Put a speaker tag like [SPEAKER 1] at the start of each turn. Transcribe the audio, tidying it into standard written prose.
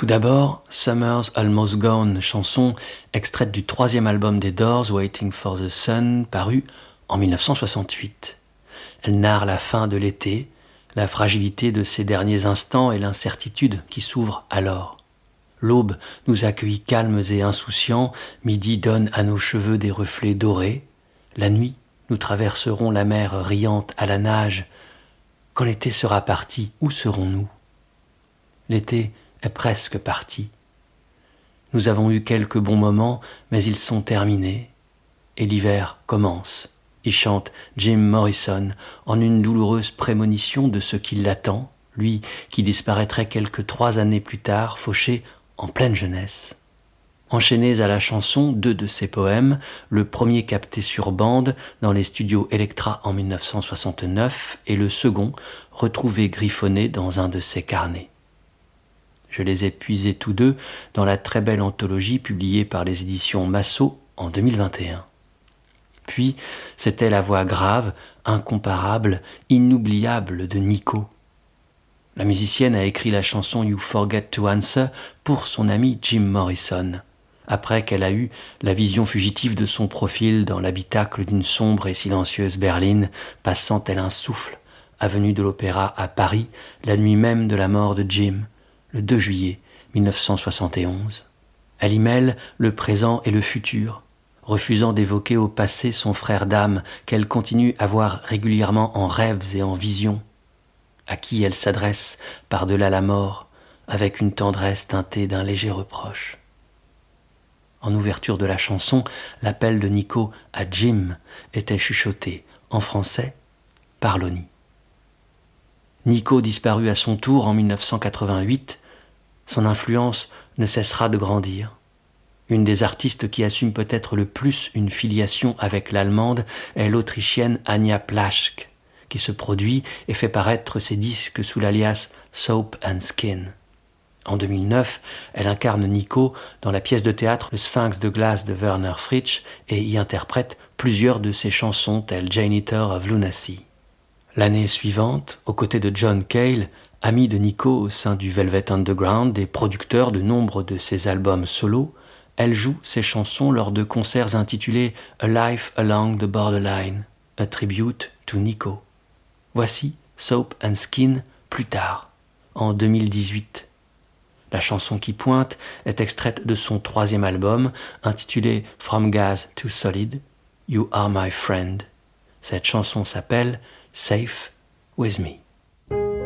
[SPEAKER 1] Tout d'abord, Summer's Almost Gone, chanson extraite du troisième album des Doors, Waiting for the Sun, paru en 1968. Elle narre la fin de l'été, la fragilité de ses derniers instants et l'incertitude qui s'ouvre alors. L'aube nous accueille calmes et insouciants, midi donne à nos cheveux des reflets dorés. La nuit, nous traverserons la mer riante à la nage. Quand l'été sera parti, où serons-nous ? L'été est presque parti. Nous avons eu quelques bons moments, mais ils sont terminés. Et l'hiver commence, y chante Jim Morrison en une douloureuse prémonition de ce qui l'attend, lui qui disparaîtrait quelques 3 années plus tard, fauché en pleine jeunesse. Enchaînés à la chanson, 2 de ses poèmes, le premier capté sur bande dans les studios Elektra en 1969 et le second retrouvé griffonné dans un de ses carnets. Je les ai puisés tous deux dans la très belle anthologie publiée par les éditions Massot en 2021. Puis, c'était la voix grave, incomparable, inoubliable de Nico. La musicienne a écrit la chanson You Forget to Answer pour son ami Jim Morrison, après qu'elle a eu la vision fugitive de son profil dans l'habitacle d'une sombre et silencieuse berline, passant tel un souffle, avenue de l'Opéra à Paris, la nuit même de la mort de Jim, le 2 juillet 1971. Elle y mêle le présent et le futur, refusant d'évoquer au passé son frère d'âme qu'elle continue à voir régulièrement en rêves et en visions, à qui elle s'adresse par-delà la mort avec une tendresse teintée d'un léger reproche. En ouverture de la chanson, l'appel de Nico à Jim était chuchoté, en français, par Lonnie. Nico disparut à son tour en 1988, son influence ne cessera de grandir. Une des artistes qui assume peut-être le plus une filiation avec l'allemande est l'autrichienne Anja Plaschke, qui se produit et fait paraître ses disques sous l'alias Soap and Skin. En 2009, elle incarne Nico dans la pièce de théâtre Le Sphinx de glace de Werner Fritsch et y interprète plusieurs de ses chansons telles Janitor of Lunacy. L'année suivante, aux côtés de John Cale, ami de Nico au sein du Velvet Underground et producteur de nombre de ses albums solo, elle joue ses chansons lors de concerts intitulés A Life Along the Borderline, a tribute to Nico. Voici Soap and Skin plus tard, en 2018. La chanson qui pointe est extraite de son 3e album, intitulé From Gas to Solid, You Are My Friend. Cette chanson s'appelle Safe With Me.